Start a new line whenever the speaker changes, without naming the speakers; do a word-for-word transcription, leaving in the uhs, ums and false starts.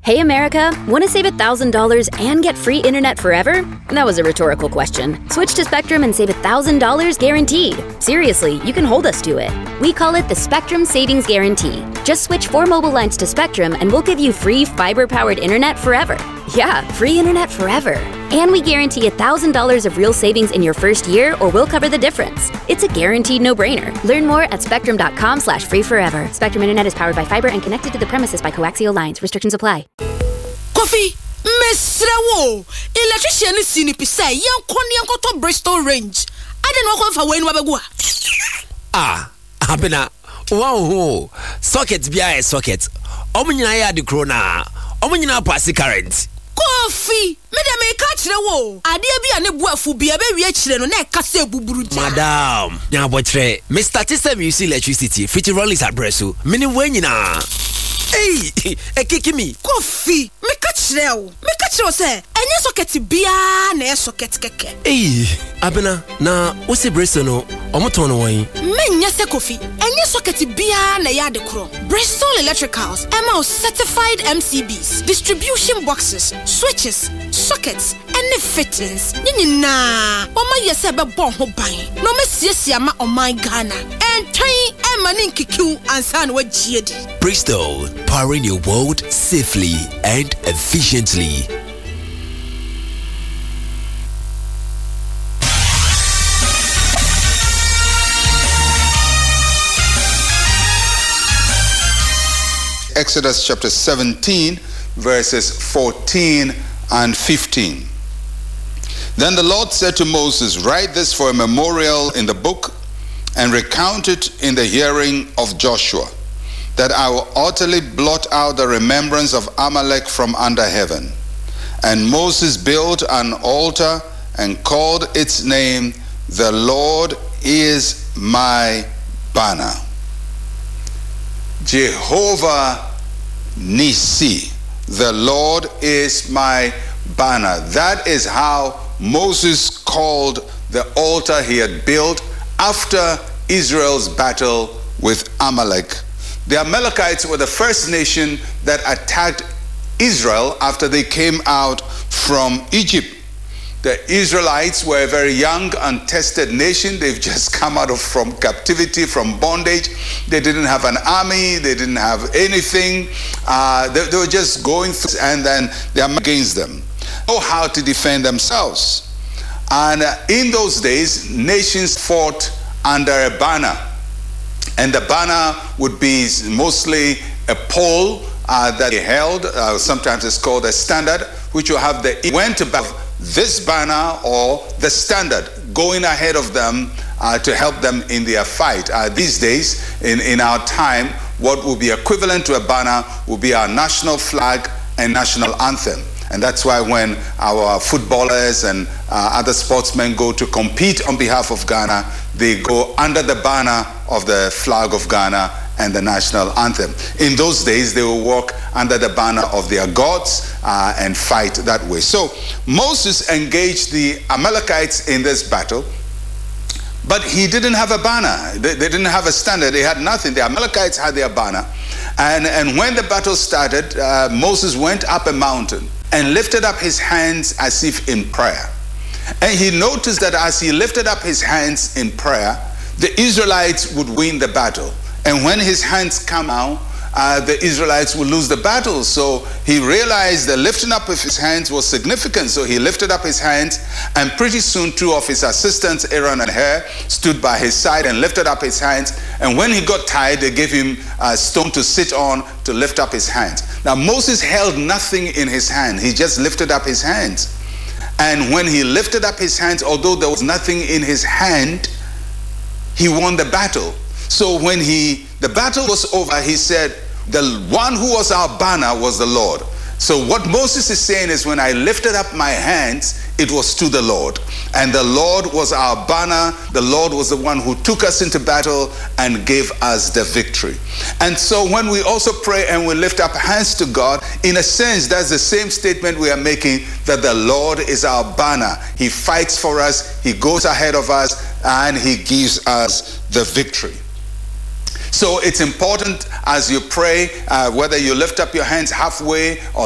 Hey America, want to save one thousand dollars and get free internet forever? That was a rhetorical question. Switch to Spectrum and save one thousand dollars guaranteed. Seriously, you can hold us to it. We call it the Spectrum Savings Guarantee. Just switch four mobile lines to Spectrum and we'll give you free fiber-powered internet forever. Yeah, free internet forever. And we guarantee one thousand dollars of real savings in your first year or we'll cover the difference. It's a guaranteed no-brainer. Learn more at spectrum.com slash free forever. Spectrum Internet is powered by fiber and connected to the premises by coaxial lines. Restrictions apply.
Coffee, Mesrewo, electrician is in Pisa, young Konyanko to Bristol Range. I don't know if I win Wabagua.
Ah, Abena, wow, sockets be a socket. Omunaya de Crona, Omunina passy current.
Coffee, Madame, catch the wall. I dare be a nebuafu be a very rich and a casse buburu.
Madame, now what tre, Mister Tissam, you see electricity, fifty rollies at Bresso, many wenina. Hey, a kick me.
Coffee, me catch now. Me catch you, sir. And yes, socket be a ne socket keke.
Hey, Abena, na what's a Bresso no? Omotono way.
Men yes, coffee. And yes, socket be a ne yard chrome. Bristol Electricals, M O certified M C Bs, distribution boxes, switches, sockets, and the fittings. Nina, Oma yes, a bon hobby. No mess yes, yama on my Ghana. And train and manin kiku and san what G D.
Bristol, powering your world safely and efficiently.
Exodus chapter seventeen, verses fourteen and fifteen. Then the Lord said to Moses, write this for a memorial in the book and recount it in the hearing of Joshua, that I will utterly blot out the remembrance of Amalek from under heaven. And Moses built an altar and called its name, The Lord is my banner. Jehovah Nissi, the Lord is my banner. That is how Moses called the altar he had built after Israel's battle with Amalek. The Amalekites were the first nation that attacked Israel after they came out from Egypt. The Israelites were a very young, untested nation. They've just come out of from captivity, from bondage. They didn't have an army. They didn't have anything. Uh, they, they were just going through, and then they are against them. Know how to defend themselves. And uh, in those days, nations fought under a banner. And the banner would be mostly a pole uh, that they held. Uh, sometimes it's called a standard, which will have the went above this banner or the standard going ahead of them uh, to help them in their fight. Uh, these days, in, in our time, what will be equivalent to a banner will be our national flag and national anthem. And that's why when our footballers and uh, other sportsmen go to compete on behalf of Ghana, they go under the banner of the flag of Ghana and the national anthem. In those days, they will walk under the banner of their gods uh, and fight that way. So Moses engaged the Amalekites in this battle, but he didn't have a banner. They, they didn't have a standard. They had nothing. The Amalekites had their banner. And, and when the battle started, uh, Moses went up a mountain and lifted up his hands as if in prayer. And he noticed that as he lifted up his hands in prayer, the Israelites would win the battle. And when his hands come out, uh, the Israelites would lose the battle. So he realized the lifting up of his hands was significant. So he lifted up his hands, and pretty soon two of his assistants, Aaron and Hur, stood by his side and lifted up his hands. And when he got tired, they gave him a stone to sit on to lift up his hands. Now Moses held nothing in his hand. He just lifted up his hands. And when he lifted up his hands, although there was nothing in his hand, he won the battle. So when he the battle was over, he said, the one who was our banner was the Lord. So what Moses is saying is, when I lifted up my hands, it was to the Lord. And the Lord was our banner. The Lord was the one who took us into battle and gave us the victory. And so when we also pray and we lift up hands to God, in a sense, that's the same statement we are making, that the Lord is our banner. He fights for us, he goes ahead of us, and he gives us the victory. So it's important as you pray, uh, whether you lift up your hands halfway or